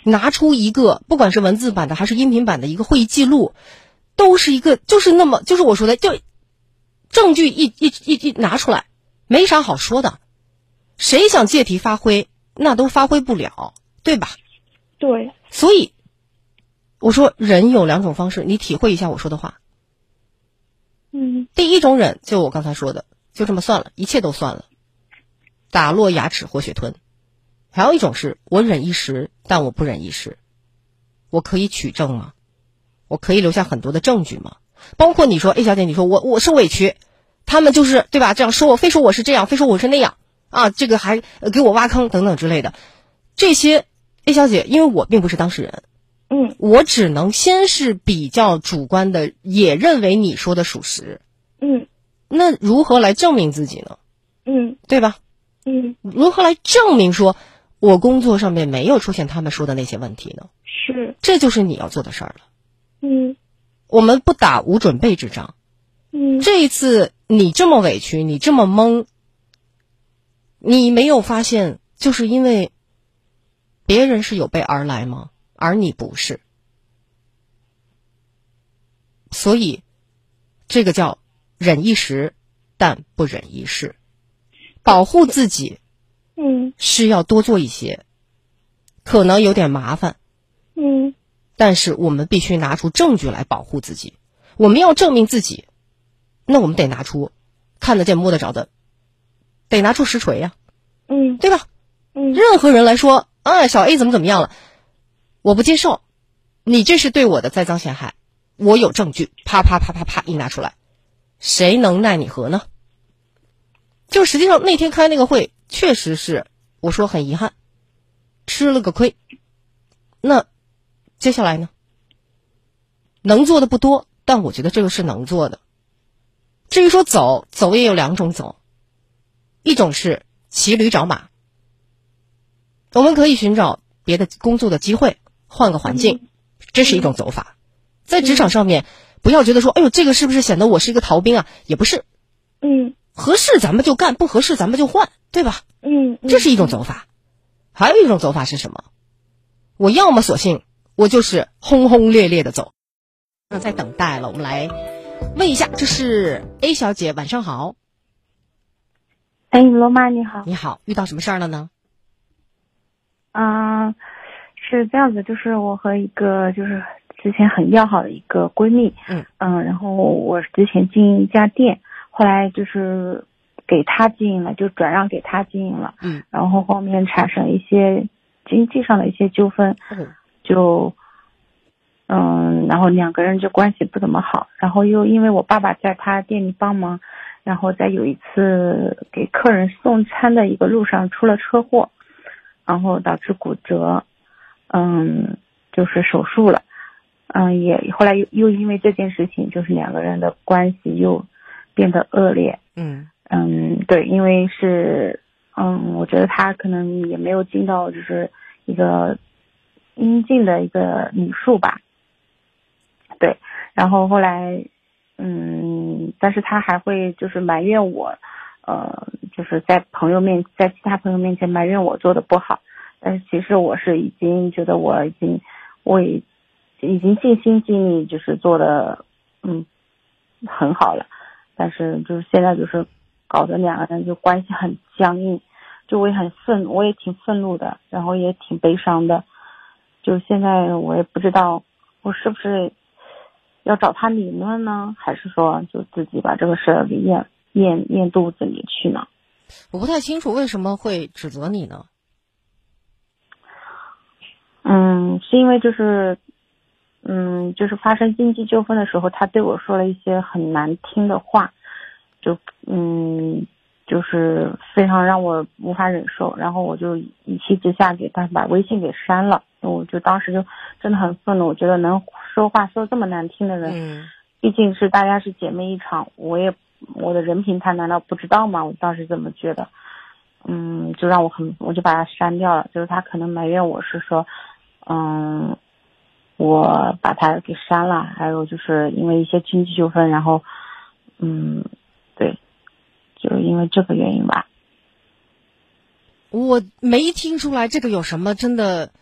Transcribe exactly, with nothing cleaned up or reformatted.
拿出一个不管是文字版的还是音频版的一个会议记录，都是一个就是那么就是我说的，就证据一一一一拿出来，没啥好说的。谁想借题发挥，那都发挥不了，对吧？ 对。 所以我说忍有两种方式，你体会一下我说的话。 嗯。 第一种忍，就我刚才说的，就这么算了，一切都算了，打落牙齿活血吞。还有一种是我忍一时，但我不忍一时。我可以取证吗？我可以留下很多的证据吗？包括你说 A 小姐，你说我我受委屈，他们就是对吧？这样说我，非说我是这样，非说我是那样啊，这个还给我挖坑等等之类的，这些 A 小姐，因为我并不是当事人， 嗯， 我只能先是比较主观的，也认为你说的属实， 嗯， 那如何来证明自己呢？ 嗯， 对吧？ 嗯， 如何来证明说我工作上面没有出现他们说的那些问题呢？ 是， 这就是你要做的事儿了。 嗯， 我们不打无准备之仗。 嗯， 这一次你这么委屈，你这么懵，你没有发现就是因为别人是有备而来吗？而你不是。所以这个叫忍一时，但不忍一世。保护自己嗯， 是要多做一些，可能有点麻烦， 嗯， 但是我们必须拿出证据来保护自己。我们要证明自己，那我们得拿出看得见摸得着的，得拿出实锤呀、 啊，嗯， 对吧？ 嗯， 任何人来说，啊，小 A 怎么怎么样了，我不接受，你这是对我的栽赃陷害，我有证据，啪啪啪啪啪一拿出来，谁能奈你何呢？就实际上那天开那个会，确实是我说很遗憾，吃了个亏。那接下来呢？能做的不多，但我觉得这个是能做的。至于说走，走也有两种走，一种是骑驴找马，我们可以寻找别的工作的机会，换个环境，这是一种走法。在职场上面，不要觉得说，哎呦，这个是不是显得我是一个逃兵啊？也不是， 嗯， 合适咱们就干，不合适咱们就换，对吧？ 嗯， 这是一种走法。还有一种走法是什么？我要么索性我就是轰轰烈烈的走。那在等待了，我们来问一下，这是 A 小姐，晚上好。 哎，罗妈你好。 你好，遇到什么事儿了呢？ 啊、呃，是这样子，就是我和一个就是之前很要好的一个闺蜜， 嗯嗯、呃，然后我之前经营一家店，后来就是给她经营了，就转让给她经营了， 嗯， 然后后面产生一些经济上的一些纠纷， 哦、 就嗯，然后两个人就关系不怎么好，然后又因为我爸爸在他店里帮忙，然后在有一次给客人送餐的一个路上出了车祸，然后导致骨折，嗯，就是手术了，嗯，也后来又又因为这件事情，就是两个人的关系又变得恶劣， 嗯嗯，对，因为是，嗯，我觉得他可能也没有尽到就是一个应尽的一个礼数吧，对，然后后来，嗯，但是他还会就是埋怨我，呃，就是在朋友面，在其他朋友面前埋怨我做的不好，但是其实我是已经觉得我已经，我已已经尽心尽力，就是做的，嗯，很好了，但是就是现在就是搞得两个人就关系很僵硬，就我也很愤，我也挺愤怒的，然后也挺悲伤的，就现在我也不知道我是不是要找他理论呢，还是说就自己把这个事儿给咽咽咽肚子里去呢？ 我不太清楚为什么会指责你呢？ 嗯，是因为就是嗯，就是发生经济纠纷的时候，他对我说了一些很难听的话，就嗯，就是非常让我无法忍受，然后我就一气之下给他把微信给删了。我就当时就真的很愤怒，我觉得能说话说这么难听的人， 嗯， 毕竟是大家是姐妹一场，我也我的人品他难道不知道吗？我当时这么觉得，嗯，就让我很，我就把他删掉了。就是他可能埋怨我是说，嗯，我把他给删了，还有就是因为一些经济纠纷，然后，嗯，对，就因为这个原因吧。 我没听出来这个有什么真的